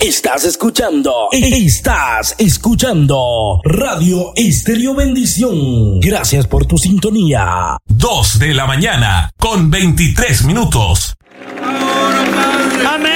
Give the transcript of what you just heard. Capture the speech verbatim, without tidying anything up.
Estás escuchando, estás escuchando Radio Estéreo Bendición. Gracias por tu sintonía. Dos de la mañana con veintitrés minutos. Amén.